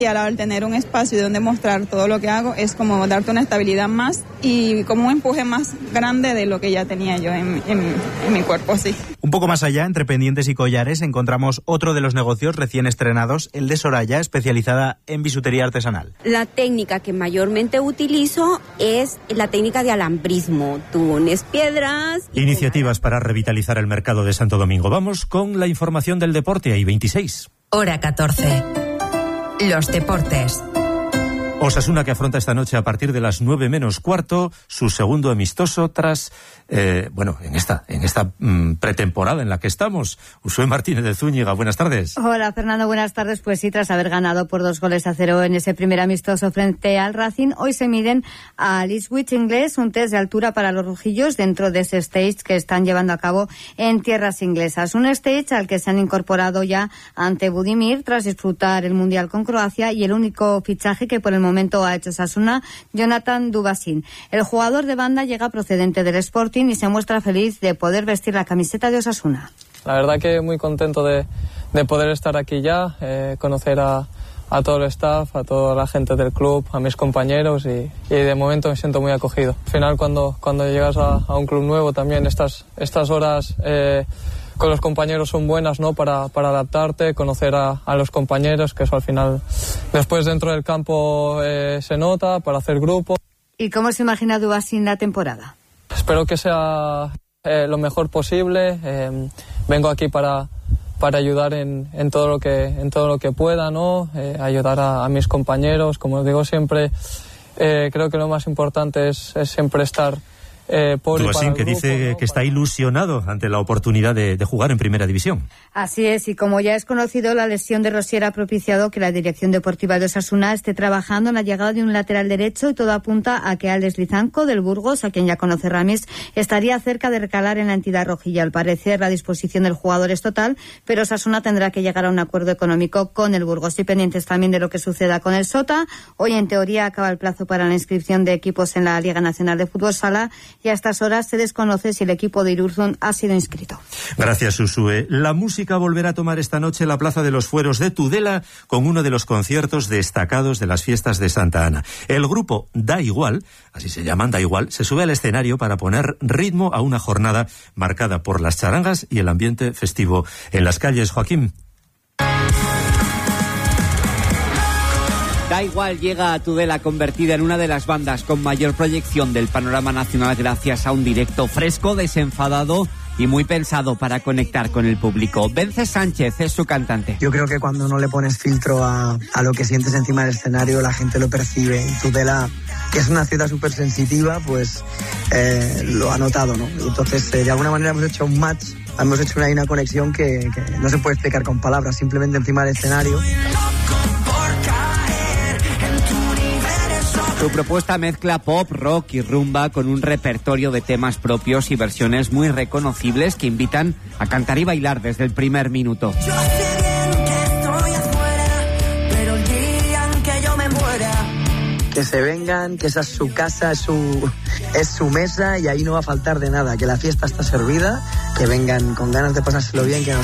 Y al tener un espacio donde mostrar todo lo que hago es como darte una estabilidad más y como un empuje más grande de lo que ya tenía yo en mi cuerpo, sí. Un poco más allá, entre pendientes y collares, encontramos otro de los negocios recién estrenados, el de Soraya, especializada en bisutería artesanal. La técnica que mayormente utilizo es la técnica de alambrismo. Tú unes piedras... Iniciativas para revitalizar el mercado de Santo Domingo. Vamos con la información del deporte, hay 26. Hora 14. Los deportes. Osasuna, que afronta esta noche a partir de las 9 menos cuarto su segundo amistoso tras, en esta pretemporada en la que estamos. Usué Martínez de Zúñiga, buenas tardes. Hola Fernando, buenas tardes. Pues sí, tras haber ganado por 2-0 en ese primer amistoso frente al Racing, hoy se miden al Ipswich inglés, un test de altura para los rojillos dentro de ese stage que están llevando a cabo en tierras inglesas. Un stage al que se han incorporado ya ante Budimir tras disfrutar el Mundial con Croacia y el único fichaje que por el momento ha hecho Osasuna, Jonathan Dubasín. El jugador de banda llega procedente del Sporting y se muestra feliz de poder vestir la camiseta de Osasuna. La verdad que muy contento de poder estar aquí ya, conocer a todo el staff, a toda la gente del club, a mis compañeros y de momento me siento muy acogido. Al final cuando llegas a un club nuevo también estas horas con los compañeros son buenas, ¿no? Para adaptarte, conocer a los compañeros, que eso al final después dentro del campo se nota, para hacer grupo. ¿Y cómo se imagina Dubasín la temporada? Espero que sea lo mejor posible. Vengo aquí para ayudar en todo lo que pueda, ¿no? Ayudar a mis compañeros. Como os digo siempre, creo que lo más importante es siempre estar Dubasín, que dice que está ilusionado ante la oportunidad de jugar en Primera División. Así es, y como ya es conocido, la lesión de Rosier ha propiciado que la dirección deportiva de Osasuna esté trabajando en la llegada de un lateral derecho y todo apunta a que Alex Lizanco del Burgos, a quien ya conoce Ramis, estaría cerca de recalar en la entidad rojilla. Al parecer la disposición del jugador es total, pero Osasuna tendrá que llegar a un acuerdo económico con el Burgos. Y pendientes también de lo que suceda con el Sota. Hoy en teoría acaba el plazo para la inscripción de equipos en la Liga Nacional de Fútbol Sala y a estas horas se desconoce si el equipo de Irurzun ha sido inscrito. Gracias, Usue. La música volverá a tomar esta noche la Plaza de los Fueros de Tudela con uno de los conciertos destacados de las fiestas de Santa Ana. El grupo Da Igual, así se llaman, Da Igual, se sube al escenario para poner ritmo a una jornada marcada por las charangas y el ambiente festivo en las calles. Joaquín. Da Igual llega a Tudela convertida en una de las bandas con mayor proyección del panorama nacional gracias a un directo fresco, desenfadado y muy pensado para conectar con el público. Vence Sánchez es su cantante. Yo creo que cuando no le pones filtro a lo que sientes encima del escenario, la gente lo percibe. Y Tudela, que es una ciudad súper sensitiva, pues lo ha notado, ¿no? Entonces, de alguna manera hemos hecho un match, hemos hecho una conexión que no se puede explicar con palabras, simplemente encima del escenario. Su propuesta mezcla pop, rock y rumba con un repertorio de temas propios y versiones muy reconocibles que invitan a cantar y bailar desde el primer minuto. Yo sé bien que estoy afuera, pero el día en que yo me muera. Que se vengan, que esa es su casa, es su mesa y ahí no va a faltar de nada, que la fiesta está servida, que vengan con ganas de pasárselo bien, que nos